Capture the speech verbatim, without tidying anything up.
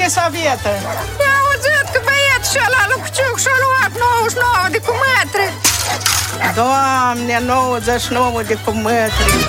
Elisaveta. I-a auzit că băietul și ăla Lucuciuc și-a luat nouăzeci și nouă de cumetri. Doamne, nouăzeci și nouă de cumetri.